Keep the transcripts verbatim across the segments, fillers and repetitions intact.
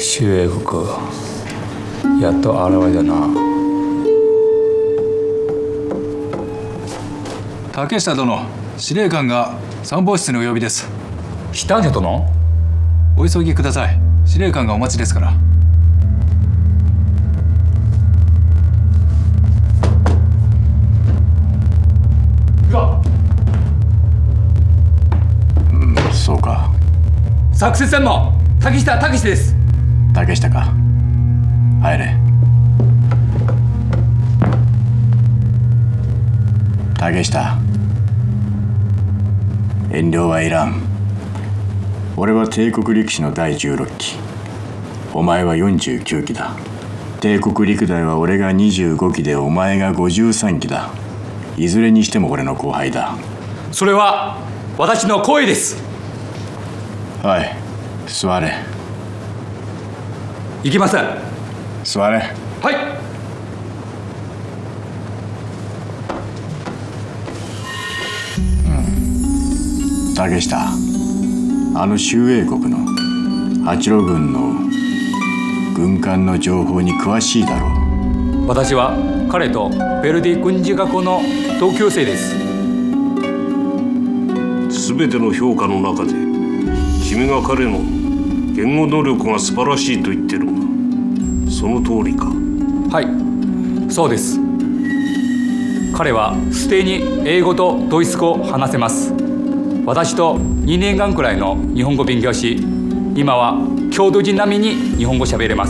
周英国やっと現れたな。 竹下殿、司令官が参謀室にお呼びです。 来たんじゃ殿。 お急ぎください。司令官がお待ちですから。 うん、そうか。 作戦専務竹下武です。 竹下か。入れ。竹下、遠慮はいらん。俺は帝国陸士のだいじゅうろっき、お前はよんじゅうきゅうきだ。帝国陸大は俺がにじゅうごきでお前がごじゅうさんきだ。いずれにしても俺の後輩だ。 それは私の声です。 はい、座れ。 行きません。 座れ。 はい。 うん、竹下、あの周英国の八路軍の軍艦の情報に詳しいだろう。 私は彼とベルディ軍事学校の同級生です。 すべての評価の中で君が彼の言語能力が素晴らしいと言ってるが、その通りか。 はい、そうです。彼はすでに英語とドイツ語を話せます。私とにねんかんくらいの日本語を勉強し、今は郷土人並みに日本語を喋れます。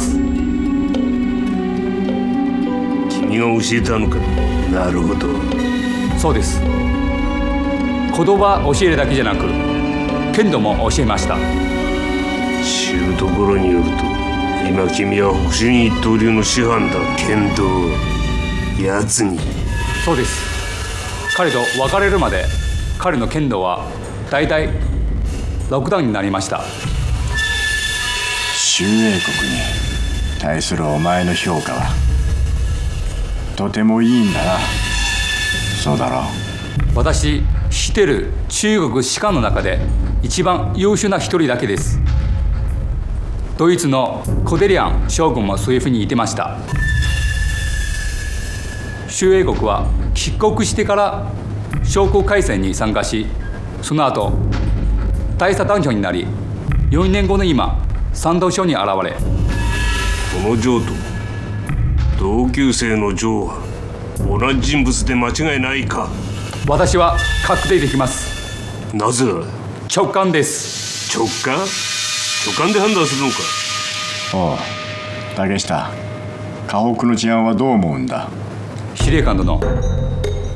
君が教えたのか。なるほど。 そうです。言葉を教えるだけじゃなく剣道も教えました。 知るところによると、今君は北州一刀流の師範だ。剣道やつに。 そうです。彼と別れるまで彼の剣道はだいたいロックダウンになりました。 周英国に対するお前の評価はとてもいいんだな。そうだろう。 私知ってる中国士官の中で一番優秀な一人だけです。ドイツのコデリアン将軍もそういうふうに言ってました。周英国は帰国してから将校改戦に参加し、その後大佐団長になり、よねんごの今参謀省に現れ、 このジョーと同級生のジョーは同じ人物で間違いないか。 私は確定できます。 なぜだ。 直感です。 直感。直感で判断するのか。 おう、竹下、河北の治安はどう思うんだ。 司令官殿、